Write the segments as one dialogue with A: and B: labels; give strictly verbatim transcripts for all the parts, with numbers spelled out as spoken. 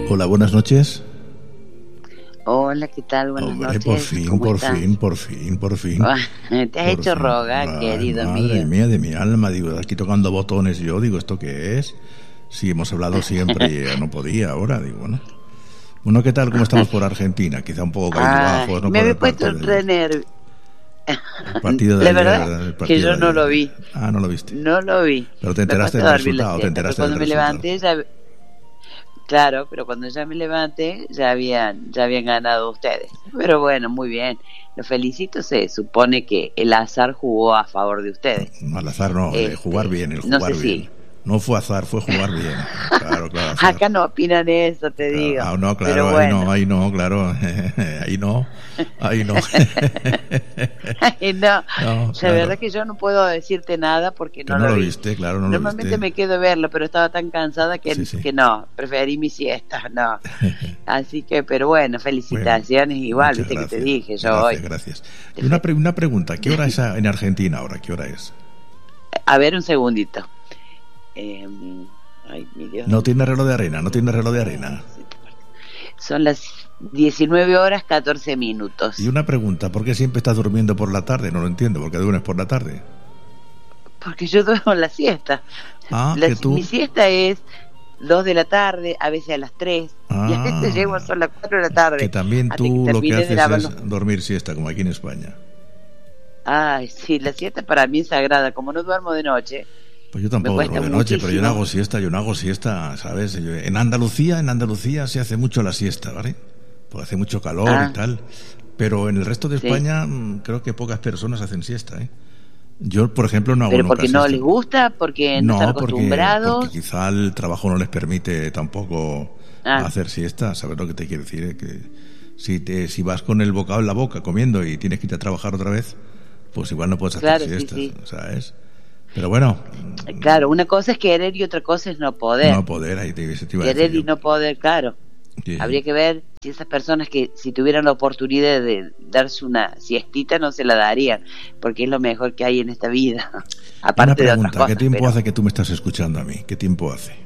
A: Hola, buenas noches.
B: Hola, ¿qué tal? Buenas
A: Hombre,
B: noches.
A: por fin,
B: ¿Cómo
A: por
B: estás?
A: fin, por fin, por fin.
B: Te has
A: Por
B: hecho
A: fin.
B: rogar,
A: Ay,
B: querido
A: madre
B: mío.
A: mía de mi alma, digo, aquí tocando botones yo, digo, ¿esto qué es? Sí, hemos hablado siempre y ya no podía ahora, digo, bueno. Bueno, ¿qué tal? ¿Cómo estamos por Argentina? Quizá un poco
B: Ah,
A: cabizbajos, ¿no?
B: me
A: Por
B: había
A: el
B: puesto
A: partido de
B: re
A: ayer.
B: nervioso.
A: El partido de
B: La
A: ayer,
B: verdad
A: el
B: que
A: partido
B: yo
A: de
B: no
A: ayer.
B: lo vi.
A: Ah, no lo viste.
B: No lo vi.
A: Pero te
B: Me
A: enteraste
B: acosté
A: del
B: a dormir la
A: resultado, te
B: siesta, pero
A: enteraste
B: cuando
A: del
B: me
A: resultado.
B: levanté ya... Claro, pero cuando ya me levanté ya habían, ya habían ganado ustedes. Pero bueno, muy bien. Los felicito, se supone que el azar jugó a favor de ustedes.
A: No, al azar no, el
B: Este,
A: jugar bien, el
B: no
A: jugar
B: sé
A: bien.
B: si...
A: No fue azar, fue jugar bien. Claro, claro, azar.
B: Acá no opinan eso, te
A: Claro,
B: digo.
A: ah, no, claro,
B: Pero
A: ahí
B: bueno.
A: no, ahí no, claro, ahí no, ahí no.
B: Ay, no,
A: No,
B: la
A: claro.
B: verdad que yo no puedo decirte nada porque
A: Que
B: no
A: no
B: lo
A: lo
B: vi.
A: viste, claro, no lo
B: Normalmente
A: viste.
B: me quedo a verlo, pero estaba tan cansada que,
A: Sí, sí.
B: que no, preferí mi siesta, no. Así que, pero bueno, felicitaciones
A: Bueno,
B: igual,
A: muchas
B: viste que te
A: gracias,
B: dije yo
A: gracias,
B: hoy.
A: gracias.
B: Te
A: Y una,
B: fe-
A: pre- una pregunta, ¿qué hora es a- en Argentina ahora? ¿Qué hora es?
B: A ver, un segundito. Eh, ay, mi Dios.
A: No tiene reloj de arena, no tiene reloj de arena.
B: Son las diecinueve horas catorce minutos.
A: Y una pregunta, ¿por qué siempre estás durmiendo por la tarde? No lo entiendo, ¿por qué duermes por la tarde?
B: Porque yo duermo la siesta.
A: Ah,
B: La-
A: que tú...
B: Mi siesta es dos de la tarde, a veces a las tres, y a
A: Ah,
B: veces llego a las cuatro de la tarde.
A: que también
B: hasta
A: tú lo que
B: termine de
A: haces
B: lavar
A: es
B: los-
A: dormir siesta, como aquí en España.
B: Ay, sí, la siesta para mí es sagrada. Como no duermo de noche,
A: Pues yo
B: me
A: tampoco
B: cuesta
A: duermo de noche, pero yo no
B: muchísimo.
A: hago siesta, yo no hago siesta, ¿sabes? Yo- en Andalucía, en Andalucía se hace mucho la siesta, ¿vale? Porque hace mucho calor
B: Ah,
A: y tal. Pero en el resto de
B: sí.
A: España mm, creo que pocas personas hacen siesta, ¿eh? Yo, por ejemplo, no hago
B: Pero
A: nunca
B: porque no
A: siesta.
B: les gusta, porque no están
A: No, porque, porque
B: acostumbrados.
A: quizá el trabajo no les permite tampoco
B: Ah,
A: hacer siesta, ¿sabes lo que te quiero decir? Eh? Que si te, si vas con el bocado en la boca comiendo y tienes que ir a trabajar otra vez, pues igual no puedes hacer
B: claro, sí,
A: siestas,
B: sí.
A: ¿sabes? Pero bueno,
B: Claro, una cosa es querer y otra cosa es no poder.
A: no poder, ahí te, te iba a decir
B: Querer
A: yo.
B: y no poder, claro.
A: Sí,
B: Habría que ver si esas personas que si tuvieran la oportunidad de darse una siestita no se la darían, porque es lo mejor que hay en esta vida,
A: Una
B: aparte de otras
A: pregunta,
B: cosas.
A: ¿qué tiempo
B: pero...
A: hace que tú me estás escuchando a mí? ¿Qué tiempo hace?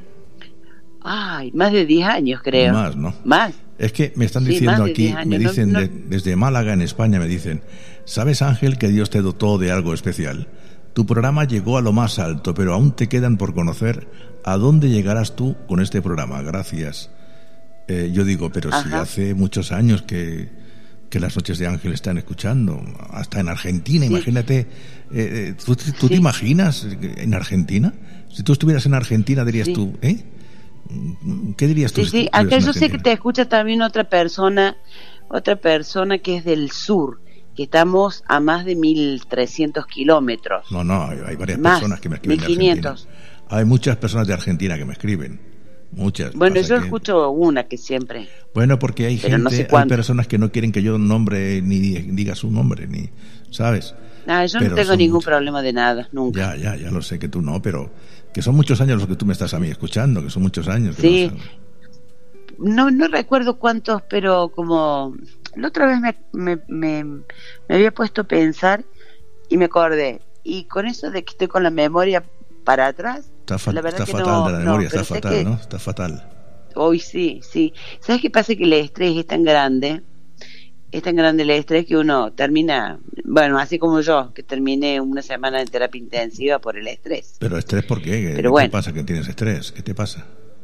B: Ay, más de diez años creo.
A: Más, ¿no?
B: Más.
A: Es que me están
B: Sí,
A: diciendo
B: más de
A: aquí,
B: diez años.
A: me
B: No-
A: dicen
B: no-
A: de- desde Málaga, en España, me dicen, ¿sabes, Ángel, que Dios te dotó de algo especial? Tu programa llegó a lo más alto, pero aún te quedan por conocer a dónde llegarás tú con este programa. Gracias. Eh, yo digo, pero si
B: Ajá.
A: hace muchos años que, que las noches de Ángel están escuchando, hasta en Argentina,
B: Sí.
A: imagínate, eh, eh, ¿tú, tú
B: Sí.
A: te imaginas en Argentina? Si tú estuvieras en Argentina, dirías
B: Sí.
A: tú, ¿eh? ¿Qué dirías tú?
B: Sí,
A: si
B: sí,
A: estuvieras
B: acá
A: en
B: yo sé que
A: Argentina?
B: te escucha también otra persona, otra persona que es del sur, que estamos a más de mil trescientos kilómetros.
A: No, no, hay, hay varias
B: Más,
A: personas que me escriben
B: mil
A: de Argentina.
B: quinientos.
A: Hay muchas personas de Argentina que me escriben. Muchas.
B: Bueno,
A: Pasa
B: yo
A: que-
B: escucho una que siempre.
A: Bueno, porque hay
B: pero no
A: gente,
B: sé
A: hay
B: cuánto.
A: personas que no quieren que yo nombre ni diga su nombre, ni, ¿sabes?
B: Ah, yo
A: Pero
B: no tengo
A: son
B: ningún
A: muchas.
B: problema de nada, nunca.
A: Ya, ya, ya lo sé que tú no, pero que son muchos años los que tú me estás a mí escuchando, que son muchos años. que
B: Sí,
A: no sé.
B: no, no recuerdo cuántos, pero como la otra vez me, me, me, me había puesto a pensar y me acordé. Y con eso de que estoy con la memoria para atrás,
A: Está, fa-
B: la verdad
A: está
B: que
A: fatal
B: no,
A: de la
B: no,
A: memoria,
B: pero
A: está
B: sé
A: fatal,
B: que
A: ¿no? Está fatal.
B: hoy sí, sí. ¿Sabes qué pasa? Que el estrés es tan grande, es tan grande el estrés que uno termina, bueno, así como yo, que terminé una semana en terapia intensiva por el estrés.
A: Pero estrés, ¿por qué? ¿Qué,
B: Pero
A: ¿qué
B: bueno.
A: pasa que tienes estrés? ¿Qué te pasa?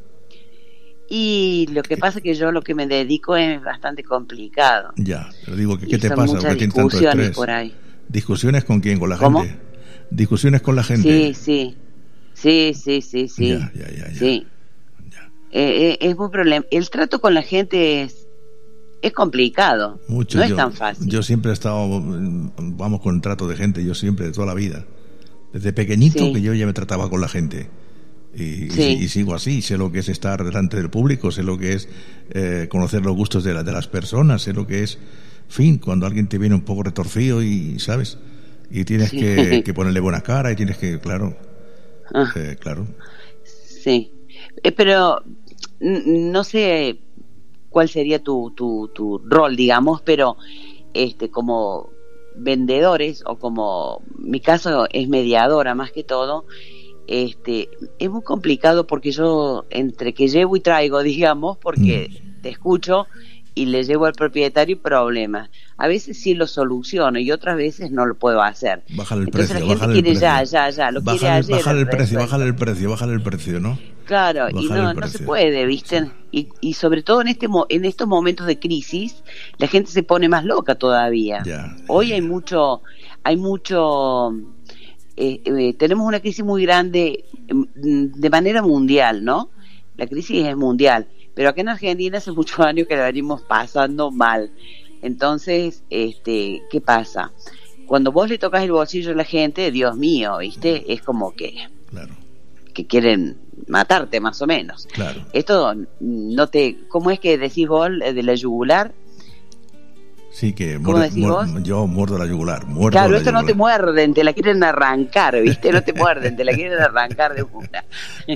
B: Y lo que pasa es que yo lo que me dedico es bastante complicado.
A: Ya, pero digo, que
B: Y
A: ¿qué te
B: son
A: pasa? ¿Por
B: muchas
A: qué tienes tanto
B: discusiones
A: estrés?
B: por ahí.
A: ¿Discusiones con quién? ¿Con la
B: ¿Cómo?
A: gente? ¿Discusiones con la gente?
B: Sí, sí, sí, sí, sí, sí.
A: Ya, ya, ya, ya.
B: Sí.
A: Ya.
B: Eh, eh, es muy problema. El trato con la gente es, es complicado.
A: Mucho.
B: No
A: yo,
B: es tan fácil.
A: Yo siempre he estado, vamos, con trato de gente, yo siempre, de toda la vida. Desde pequeñito
B: Sí.
A: que yo ya me trataba con la gente. Y,
B: Sí.
A: y, y sigo así, sé lo que es estar delante del público, sé lo que es eh, conocer los gustos de, la, de las personas, sé lo que es, en fin, cuando alguien te viene un poco retorcido y, ¿sabes? Y tienes
B: Sí.
A: que, que ponerle buena cara y tienes que, claro,
B: Ah,
A: eh, claro.
B: sí. Eh, pero n- no sé cuál sería tu, tu, tu rol, digamos, pero este como vendedores o como mi caso es mediadora más que todo, este, es muy complicado porque yo entre que llevo y traigo, digamos, porque mm. te escucho y le llevo al propietario problemas. A veces sí lo soluciono y otras veces no lo puedo hacer.
A: Bájale el
B: Entonces
A: precio,
B: la gente quiere ya, ya, ya, lo
A: bájale,
B: quiere ayer.
A: Bájale el precio, bájale el precio, bájale el precio, ¿no?
B: Claro,
A: bájale
B: y no, no se puede, ¿viste? Sí. Y, y sobre todo en este en estos momentos de crisis, la gente se pone más loca todavía.
A: Ya,
B: Hoy
A: ya.
B: hay mucho, hay mucho, eh, eh, tenemos una crisis muy grande de manera mundial, ¿no? La crisis es mundial, pero acá en Argentina hace muchos años que la venimos pasando mal. Entonces, este, ¿qué pasa? Cuando vos le tocas el bolsillo a la gente, Dios mío, ¿viste? Es como que,
A: claro.
B: que quieren matarte más o menos.
A: Claro.
B: Esto no te, ¿cómo es que decís vos de la yugular?
A: Sí, que
B: ¿Cómo
A: muerde,
B: decís vos?
A: Yo muerdo la yugular. Muerdo
B: claro,
A: la
B: esto
A: yugular.
B: no te muerden, te la quieren arrancar, ¿viste? No te muerden, te la quieren arrancar de una.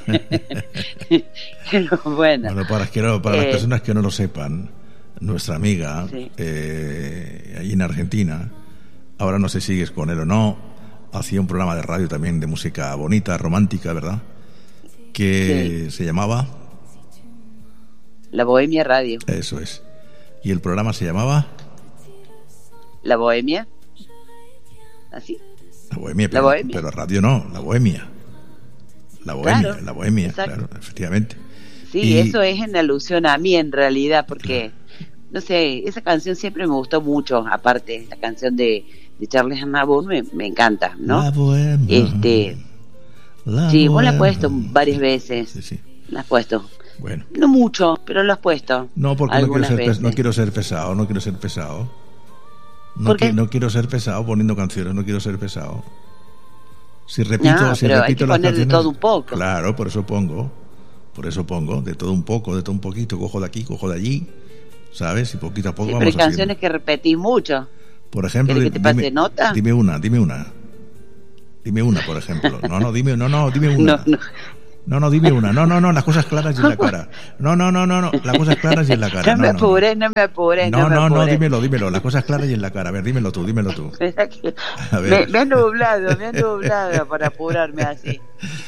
B: Pero bueno.
A: Bueno, para, quiero, para
B: eh,
A: las personas que no lo sepan, nuestra amiga,
B: sí.
A: eh, allí en Argentina, ahora no sé si sigues con él o no, hacía un programa de radio también de música bonita, romántica, ¿verdad? Que sí. se llamaba...
B: La Bohemia Radio.
A: Eso es. ¿Y el programa se llamaba?
B: La Bohemia. ¿Así?
A: La Bohemia, pero,
B: la Bohemia.
A: pero radio no, La Bohemia. La Bohemia,
B: claro,
A: La Bohemia,
B: exacto.
A: claro, efectivamente.
B: Sí,
A: y...
B: eso es en alusión a mí en realidad, porque, claro. no sé, esa canción siempre me gustó mucho, aparte, la canción de, de Charles Aznavour me, me encanta, ¿no?
A: La Bohemia.
B: Este,
A: la
B: sí,
A: bohemia.
B: vos la has puesto varias veces.
A: Sí, sí.
B: La has puesto.
A: Bueno.
B: No mucho, pero lo has puesto.
A: No, porque no quiero, ser
B: veces.
A: no quiero ser pesado, no quiero ser pesado. No,
B: ¿Por qué?
A: que, no quiero ser pesado poniendo canciones, no quiero ser pesado. Si repito,
B: no,
A: si
B: pero
A: repito
B: hay que
A: las
B: poner
A: canciones,
B: de todo un poco.
A: Claro, por eso pongo, por eso pongo, de todo un poco, de todo un poquito, cojo de aquí, cojo de allí, ¿sabes? Y poquito a poco
B: sí,
A: vamos
B: pero hay
A: haciendo.
B: canciones que repetís mucho.
A: Por ejemplo,
B: ¿Querés que te
A: dime,
B: pase nota?
A: Dime una, dime una. Dime una, por ejemplo. No, no, dime, no, no, dime una.
B: No, no.
A: No, no, dime una. No, no, no, las cosas claras y en la cara. No, no, no, no, no, las cosas claras y en la cara.
B: No me
A: no,
B: apures,
A: no,
B: no me apures.
A: No,
B: no,
A: no,
B: me
A: no,
B: apures.
A: dímelo, dímelo, las cosas claras y en la cara. A ver, dímelo tú, dímelo tú.
B: A ver. Me, me han nublado, me han nublado para apurarme así.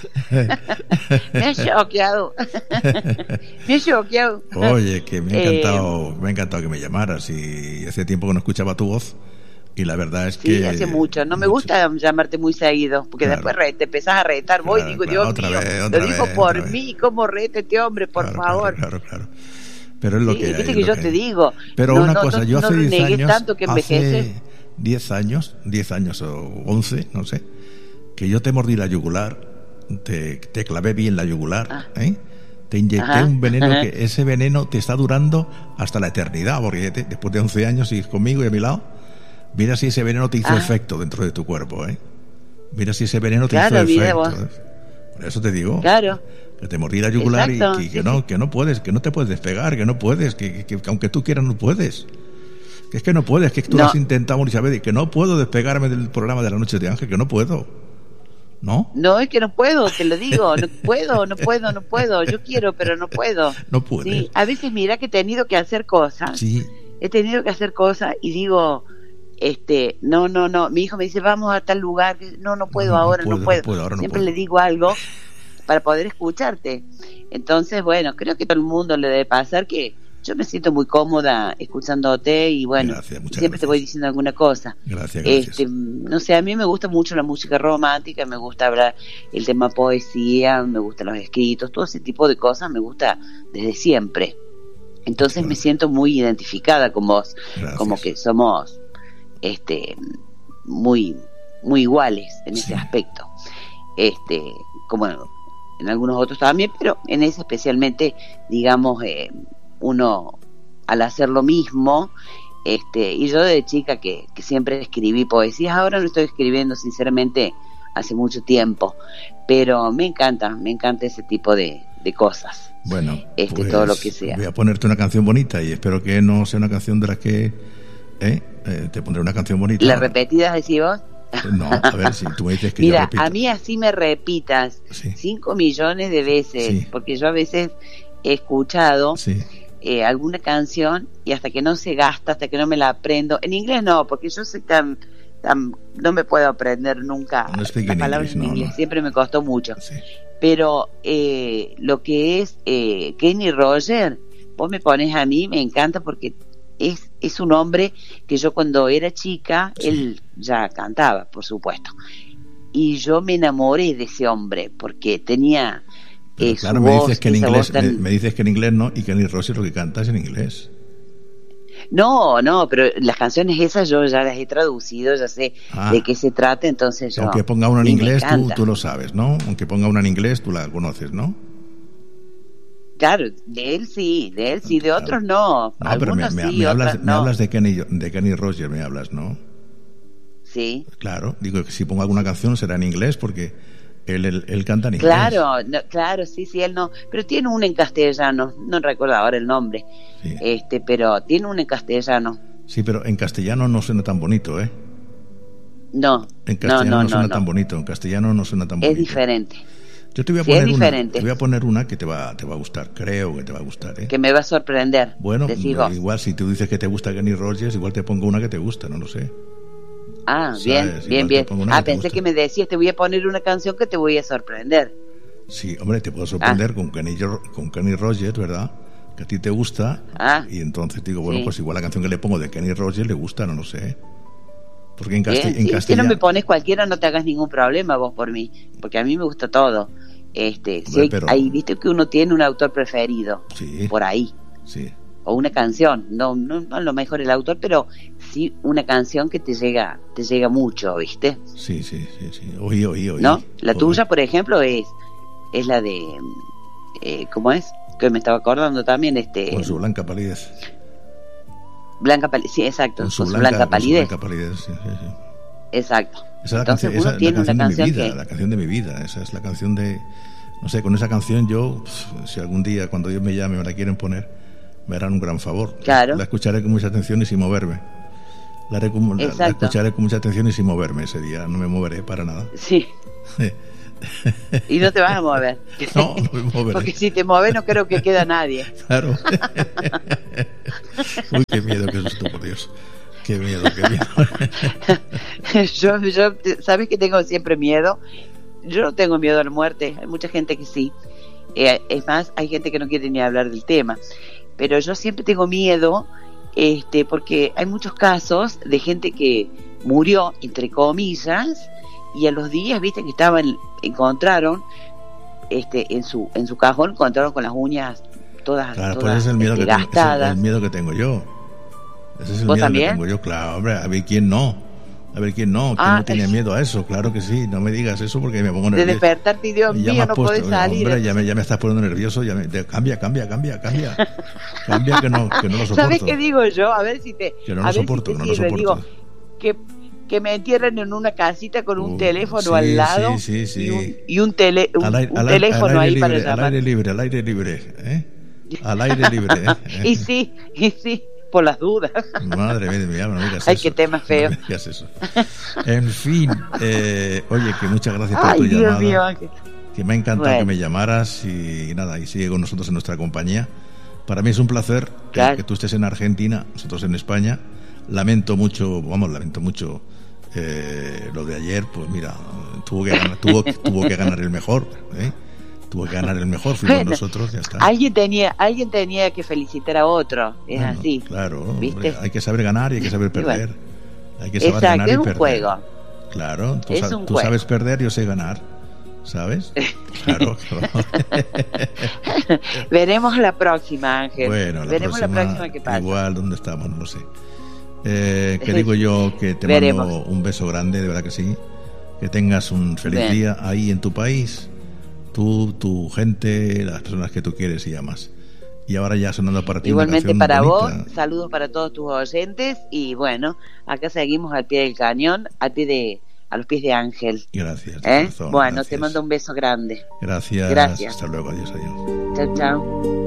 B: Me ha choqueado. Me ha choqueado.
A: Oye, que me ha encantado,
B: eh,
A: me ha encantado que me llamaras y hace tiempo que no escuchaba tu voz. Y la verdad es
B: sí,
A: que...
B: hace mucho. No me
A: mucho.
B: gusta llamarte muy seguido, porque
A: claro.
B: después te empezás a retar. Voy
A: claro,
B: y digo,
A: claro,
B: Dios
A: otra
B: mío,
A: vez, otra
B: lo digo
A: vez,
B: por
A: otra
B: mí.
A: vez.
B: ¿Cómo rete este hombre, por
A: claro,
B: favor?
A: Claro, claro, claro. Pero es lo
B: sí,
A: que hay.
B: Viste que
A: lo
B: yo
A: que
B: te
A: hay.
B: digo.
A: Pero
B: no,
A: una
B: no,
A: cosa,
B: no,
A: yo hace
B: no
A: diez
B: renegues
A: años...
B: tanto que envejece.
A: Hace diez años, diez años o once, no sé, que yo te mordí la yugular, te, te clavé bien la yugular, ah. ¿eh? Te inyecté ajá, un veneno ajá. que ese veneno te está durando hasta la eternidad, porque te, después de once años sigues conmigo y a mi lado. Mira si ese veneno te hizo ah. efecto dentro de tu cuerpo, ¿eh? Mira si ese veneno te
B: claro,
A: hizo efecto.
B: Vos.
A: Por eso te digo.
B: Claro.
A: Que te mordí la yugular
B: Exacto,
A: y, y que
B: sí,
A: no,
B: sí.
A: que no puedes, que no te puedes despegar, que no puedes, que, que, que aunque tú quieras no puedes. Que es que no puedes, que tú
B: no.
A: lo has intentado, Isabel, y que no puedo despegarme del programa de la noche de Ángel, que no puedo. ¿No?
B: No, es que no puedo, te lo digo, no puedo, no puedo, no puedo, yo quiero, pero no puedo.
A: No puedes.
B: Sí, a veces mira que he tenido que hacer cosas.
A: Sí.
B: He tenido que hacer cosas y digo, este, no, no, no, mi hijo me dice, vamos a tal lugar, no, no puedo
A: no, no,
B: ahora,
A: no puedo,
B: no puedo.
A: No puedo ahora,
B: Siempre
A: no puedo.
B: le digo algo para poder escucharte. Entonces, bueno, creo que todo el mundo le debe pasar que yo me siento muy cómoda escuchándote y bueno,
A: gracias,
B: siempre
A: gracias.
B: te voy diciendo alguna cosa.
A: Gracias, gracias.
B: Este, no sé, a mí me gusta mucho la música romántica, me gusta hablar el tema poesía, me gustan los escritos, todo ese tipo de cosas me gusta desde siempre. Entonces
A: claro.
B: me siento muy identificada con vos,
A: gracias.
B: Como que somos este muy muy iguales en
A: sí.
B: ese aspecto. Este, como en algunos otros también, pero en ese especialmente, digamos, eh, uno al hacer lo mismo, este, y yo de chica que, que siempre escribí poesías, ahora no estoy escribiendo sinceramente hace mucho tiempo, pero me encanta, me encanta ese tipo de, de cosas.
A: Bueno,
B: este,
A: pues
B: todo lo que sea.
A: Voy a ponerte una canción bonita y espero que no sea una canción de las que ¿eh? Eh, te pondré una canción bonita.
B: ¿Las repetidas decís vos?
A: No, a ver si tú me dices que
B: mira,
A: yo repito.
B: a mí así me repitas
A: sí.
B: cinco millones de veces,
A: sí.
B: porque yo a veces he escuchado
A: sí.
B: eh, alguna canción y hasta que no se gasta, hasta que no me la aprendo, en inglés no, porque yo soy tan tam, no me puedo aprender nunca
A: no
B: las palabras
A: English,
B: en
A: no,
B: inglés,
A: no.
B: siempre me costó mucho.
A: Sí.
B: Pero eh, lo que es eh, Kenny Rogers, vos me pones a mí, me encanta porque es, es un hombre que yo cuando era chica,
A: Sí.
B: él ya cantaba, por supuesto. Y yo me enamoré de ese hombre porque tenía
A: Pero
B: eh,
A: claro,
B: su
A: me
B: voz,
A: dices que en
B: esa
A: inglés,
B: voz tan...
A: me, me dices que en inglés no, y Kenny Rogers lo que canta es en inglés.
B: No, no, pero las canciones esas yo ya las he traducido, ya sé
A: Ah.
B: de qué se trata, entonces yo...
A: Aunque ponga una en
B: y me
A: inglés, tú,
B: encanta.
A: tú lo sabes, ¿no? Aunque ponga una en inglés, tú la conoces, ¿no?
B: Claro, de él sí, de él sí, de
A: Claro.
B: otros no.
A: No, pero me,
B: Algunos
A: me-
B: sí,
A: me hablas,
B: otras
A: me
B: no.
A: hablas de Kenny, de Kenny Rogers, me hablas, ¿no?
B: Sí,
A: Claro, digo que si pongo alguna canción será en inglés porque él, él, él canta en inglés.
B: claro, no, claro, sí, sí, él no. Pero tiene una en castellano, no recuerdo ahora el nombre,
A: Sí.
B: este, pero tiene una en castellano.
A: Sí, pero en castellano no suena tan bonito, ¿eh?
B: No,
A: En
B: no,
A: castellano no,
B: no,
A: suena
B: no,
A: tan
B: no.
A: bonito, en castellano no suena tan
B: Es
A: bonito.
B: diferente,
A: Yo te voy a
B: Sí, es
A: poner una,
B: diferente.
A: te voy a poner una que te va, te va a gustar, creo que te va a gustar, ¿eh?
B: que me va a sorprender.
A: Bueno,
B: Decís vos.
A: igual si tú dices que te gusta Kenny Rogers, igual te pongo una que te gusta, no lo sé.
B: Ah,
A: ¿sabes?
B: bien,
A: Igual
B: bien,
A: te
B: bien.
A: pongo una
B: Ah,
A: que te
B: pensé
A: gusta.
B: que me decías, te voy a poner una canción que te voy a sorprender.
A: Sí, hombre, te puedo sorprender
B: Ah.
A: con, Kenny, con Kenny Rogers, ¿verdad? Que a ti te gusta.
B: Ah.
A: Y entonces digo, bueno,
B: Sí.
A: pues igual la canción que le pongo de Kenny Rogers le gusta, no lo sé. Porque en, casti
B: Bien,
A: en
B: sí, si
A: castellano...
B: no me pones cualquiera, no te hagas ningún problema vos por mí, porque a mí me gusta todo. Este, si
A: Hombre,
B: hay,
A: pero-
B: hay- viste que uno tiene un autor preferido,
A: Sí.
B: por ahí,
A: Sí,
B: o una canción, no, no, no a lo mejor el autor, pero sí una canción que te llega, te llega mucho, ¿viste?
A: sí, sí, sí, sí. Oí, oí, oí.
B: ¿No? La
A: Oí.
B: tuya, por ejemplo, es, es la de, eh, ¿cómo es? Que me estaba acordando también, este,
A: Con su blanca palidez.
B: Blanca Palidez, sí, exacto,
A: Con su
B: con
A: blanca,
B: su blanca
A: con su
B: palidez,
A: blanca palidez, sí, sí, sí.
B: exacto.
A: Esa es la
B: Entonces
A: canción, esa
B: uno
A: es la
B: tiene una
A: canción de mi
B: canción
A: vida,
B: que...
A: la canción de mi vida. Esa es la canción de... No sé, con esa canción yo, pf, si algún día, cuando Dios me llame, me la quieren poner, me harán un gran favor.
B: Claro.
A: La escucharé con mucha atención y sin moverme. La, haré con- la- la
B: Exacto.
A: escucharé con mucha atención y sin moverme ese día. No me moveré para nada.
B: Sí, y no te vas a mover.
A: No, no me moveré.
B: Porque si te mueves no creo que queda nadie.
A: Claro. Uy, qué miedo, qué susto, por Dios. Qué miedo, qué miedo.
B: yo, yo, ¿sabes que tengo siempre miedo? Yo no tengo miedo a la muerte, hay mucha gente que sí. Eh, es más, hay gente que no quiere ni hablar del tema. Pero yo siempre tengo miedo, este, porque hay muchos casos de gente que murió, entre comillas, y a los días, viste, que estaban, encontraron, este, en su, en su cajón, encontraron con las uñas todas,
A: Claro, pues
B: todas
A: ese es el miedo,
B: este,
A: que tengo, ese es
B: gastadas.
A: el miedo que tengo yo. Ese es el
B: ¿Vos
A: miedo
B: también?
A: que tengo yo, claro, hombre, a ver quién no. A ver quién no, quién
B: Ah,
A: no tiene
B: es-
A: miedo a eso, claro que sí, no me digas eso porque me pongo
B: De
A: nervioso.
B: despertarte y Dios
A: Y ya me
B: mío,
A: has
B: no
A: puesto-
B: podés salir.
A: Hombre, ya me, ya me estás poniendo nervioso, ya me, de- cambia, cambia, cambia, cambia. Cambia que no, que no lo soporto.
B: ¿Sabes qué digo yo? A ver si te,
A: Que no
B: a
A: lo
B: ver si
A: soporto,
B: te
A: que no lo
B: sirve.
A: soporto.
B: Digo, que, que me entierren en una casita con un
A: Uh,
B: teléfono
A: sí,
B: al lado
A: sí, sí, sí.
B: y un, y un, tele, un,
A: Al aire-
B: un
A: al aire-
B: teléfono
A: al aire
B: ahí para
A: libre, al
B: llamar.
A: aire libre, al aire libre, ¿eh? Al aire libre, ¿eh?
B: Y sí, y sí, por las dudas.
A: Madre mía, mía, no me digas
B: Ay,
A: eso.
B: qué tema feo.
A: No me digas eso. En fin, eh, oye, que muchas gracias por
B: Ay,
A: tu
B: Dios
A: llamada.
B: mío, Ángel.
A: Que me ha encantado
B: Bueno.
A: que me llamaras y nada, y sigue con nosotros en nuestra compañía. Para mí es un placer que-
B: Claro.
A: que tú estés en Argentina, nosotros en España. Lamento mucho, vamos, lamento mucho eh, lo de ayer, pues mira, tuvo que ganar, tuvo, tuvo que ganar el mejor, ¿eh? Tuvo que ganar el mejor, fuimos
B: Bueno,
A: nosotros, ya está.
B: Alguien tenía, alguien tenía que felicitar a otro, es
A: Bueno,
B: así.
A: Claro,
B: ¿viste?
A: hombre, hay que saber ganar y hay que saber
B: Y bueno.
A: perder. Hay que saber
B: Exacto,
A: ganar y
B: es un
A: perder.
B: juego.
A: Claro, tú,
B: Es
A: sa-
B: un
A: tú
B: juego.
A: sabes perder, yo sé ganar. ¿Sabes? Claro, claro.
B: Veremos la próxima, Ángel.
A: Bueno, la
B: Veremos
A: próxima,
B: la próxima que pasa.
A: igual, ¿dónde estamos? No lo sé. Eh, que digo yo que te
B: Veremos.
A: mando un beso grande, de verdad que sí. Que tengas un feliz
B: Bien.
A: día ahí en tu país, tú, tu gente, las personas que tú quieres y amas. Y ahora ya sonando para ti
B: Igualmente
A: una
B: para
A: canción
B: vos,
A: bonita.
B: saludos para todos tus oyentes y bueno, acá seguimos al pie del cañón, al pie de, a los pies de Ángel.
A: Gracias, de
B: ¿Eh?
A: corazón,
B: Bueno,
A: gracias.
B: te mando un beso grande.
A: Gracias.
B: Gracias.
A: Hasta luego, adiós, adiós.
B: Chao, chao.